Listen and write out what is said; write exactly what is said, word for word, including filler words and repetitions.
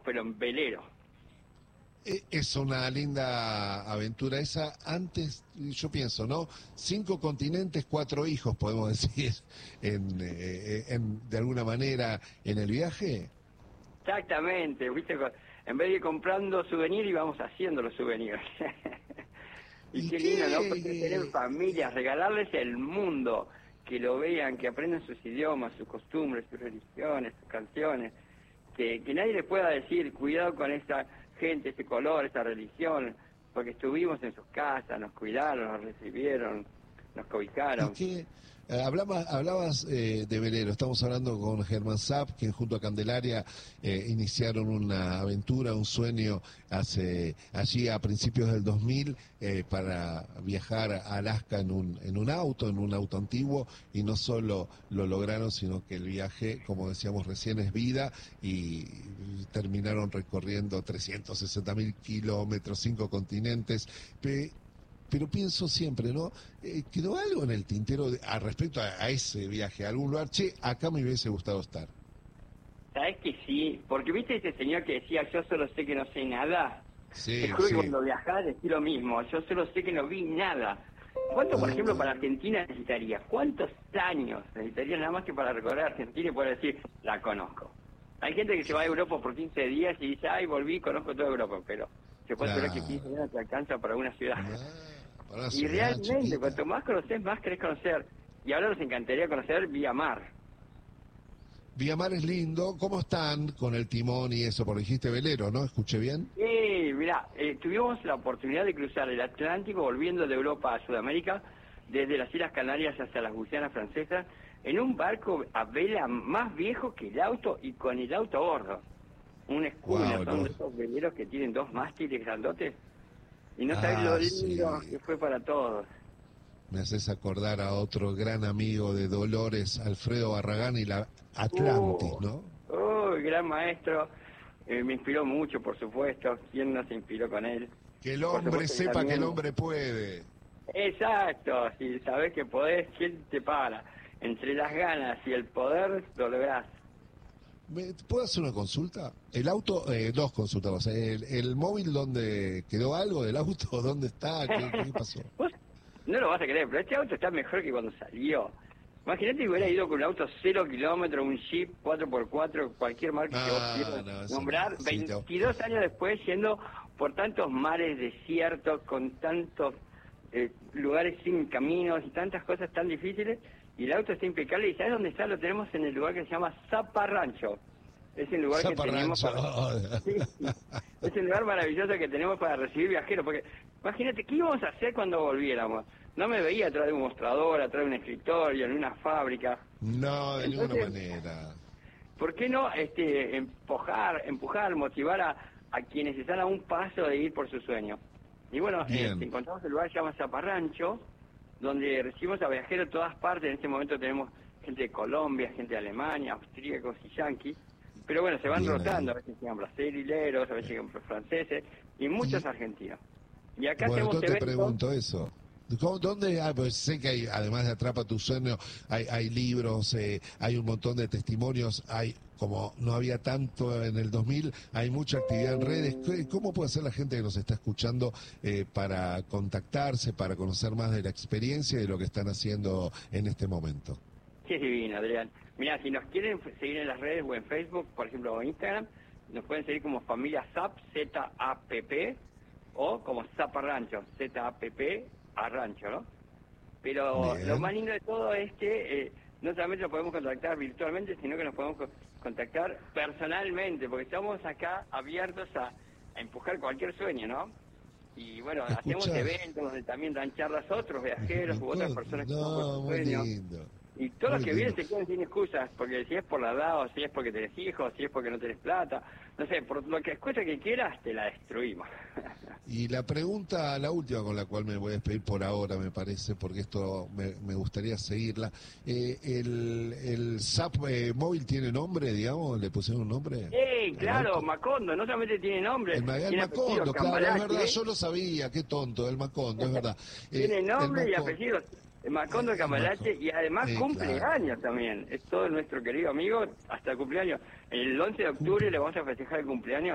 pero en velero. Es una linda aventura esa. Antes, yo pienso, ¿no? Cinco continentes, cuatro hijos, podemos decir, en, en, de alguna manera, en el viaje. Exactamente, viste, en vez de ir comprando souvenirs, íbamos haciendo los souvenirs. y, y qué, qué lindo, ¿no? Porque tener familias, regalarles el mundo, que lo vean, que aprendan sus idiomas, sus costumbres, sus religiones, sus canciones, que, que nadie les pueda decir, cuidado con esta gente, este color, esta religión, porque estuvimos en sus casas, nos cuidaron, nos recibieron, nos cobijaron. ¿Y qué? Eh, hablabas hablabas eh, de velero, estamos hablando con Germán Zapp, quien junto a Candelaria eh, iniciaron una aventura, un sueño hace allí a principios del dos mil eh, para viajar a Alaska en un en un auto, en un auto antiguo, y no solo lo lograron, sino que el viaje, como decíamos recién, es vida, y terminaron recorriendo trescientos sesenta mil kilómetros, cinco continentes. Pe Pero pienso siempre, ¿no? Eh, ¿Quedó algo en el tintero de, a respecto a, a ese viaje? ¿A algún lugar? Che, acá me hubiese gustado estar. ¿Sabes que sí? Porque viste ese señor que decía, yo solo sé que no sé nada. Sí, Te juro sí. que cuando viajaba decía lo mismo, yo solo sé que no vi nada. ¿Cuánto, por Ah, ejemplo, ah. para Argentina necesitaría? ¿Cuántos años necesitaría nada más que para recorrer Argentina y poder decir, la conozco? Hay gente que se va a Europa por quince días y dice, ay, volví, conozco toda Europa, pero se puede Claro. esperar que quince días te alcanza para una ciudad. Ah, para una Y ciudad realmente, chiquita. cuanto más conoces, más querés conocer. Y ahora nos encantaría conocer vía mar. Viamar es lindo. ¿Cómo están con el timón y eso? Porque dijiste velero, ¿no? ¿Escuché bien? Sí, mirá, eh, tuvimos la oportunidad de cruzar el Atlántico volviendo de Europa a Sudamérica, desde las Islas Canarias hasta las Guyanas francesas, en un barco a vela más viejo que el auto y con el auto a bordo. Un schooner, Wow, son no. de esos veleros que tienen dos mástiles grandotes. Y no sabés Ah, lo lindo sí. que fue para todos. Me haces acordar a otro gran amigo de Dolores, Alfredo Barragán, y la Atlantis, Oh, ¿no? oh, gran maestro. Eh, me inspiró mucho, por supuesto. ¿Quién no se inspiró con él? Que el Por hombre supuesto que sepa que el también- hombre puede. Exacto, si sabés que podés, ¿quién te para? Entre las ganas y el poder, lo lográs. ¿Me- ¿Puedo hacer una consulta? El auto, eh, dos consultas. O sea, el, el móvil, ¿dónde quedó algo del auto? ¿Dónde está? ¿Qué, qué pasó? Vos no lo vas a creer, pero este auto está mejor que cuando salió. Imagínate que hubiera ido con un auto cero kilómetros, un Jeep cuatro por cuatro, cualquier marca que Ah, vos quieras no, eso nombrar, no, sí, te- veintidós años después yendo por tantos mares desiertos, con tantos eh, lugares sin caminos y tantas cosas tan difíciles, y el auto está impecable. ¿Y sabes dónde está? Lo tenemos en el lugar que se llama Zaparrancho. Es el lugar que tenemos Zaparrancho. para... Sí, es el lugar maravilloso que tenemos para recibir viajeros, porque imagínate, ¿qué íbamos a hacer cuando volviéramos? No me veía atrás de un mostrador, atrás de un escritorio, en una fábrica. No, de ninguna Entonces, manera. ¿por qué no este, empujar, empujar, motivar a, a quienes están a un paso de ir por su sueño? Y bueno, Bien. eh, encontramos el lugar que se llama Zaparrancho, donde recibimos a viajeros de todas partes. En este momento tenemos gente de Colombia, gente de Alemania, austríacos y yanquis. Pero bueno, se van Bien rotando, ahí. a veces llegan brasileños, a veces llegan franceses y muchos Y- argentinos. Y acá Bueno, hacemos entonces te eventos. pregunto eso. ¿Cómo- ¿Dónde? Ah, pues sé que hay, además de Atrapa tu sueño, hay, hay libros, eh, hay un montón de testimonios, hay, como no había tanto en el dos mil, hay mucha actividad en redes. ¿Qué- ¿Cómo puede hacer la gente que nos está escuchando eh, para contactarse, para conocer más de la experiencia y de lo que están haciendo en este momento? Qué divino, Adrián. Mira, si nos quieren f- seguir en las redes o en Facebook, por ejemplo, o Instagram, nos pueden seguir como Familia Zap, Z A P P, o como Zaparrancho, Z A P P, Arrancho, ¿no? Pero Bien. lo más lindo de todo es que eh, no solamente nos podemos contactar virtualmente, sino que nos podemos co- contactar personalmente, porque estamos acá abiertos a, a empujar cualquier sueño, ¿no? Y bueno, hacemos Escuchá. eventos donde también dan charlas otros viajeros u otras personas que están por No, su muy sueño. lindo. Y todos los Muy que vienen lindo. se quedan sin excusas, porque si es por la edad, o si es porque tenés hijos, si es porque no tenés plata, no sé, por lo que escucha que quieras, te la destruimos. Y la pregunta, la última con la cual me voy a despedir por ahora, me parece, porque esto me, me gustaría seguirla. Eh, ¿El, el Zap eh, móvil tiene nombre, digamos? ¿Le pusieron un nombre? ¡Eh, ¿Al claro, auto? Macondo! No solamente tiene nombre, El, Ma- el tiene apellido, Macondo, claro, es Cambalache, verdad, yo lo sabía, qué tonto, el Macondo, es verdad. Eh, tiene nombre el y Maco- apellido. Macondo Eh, Cambalache, Maco- y además eh, cumple claro. años también. Es todo nuestro querido amigo, hasta el cumpleaños. El once de octubre le vamos a festejar el cumpleaños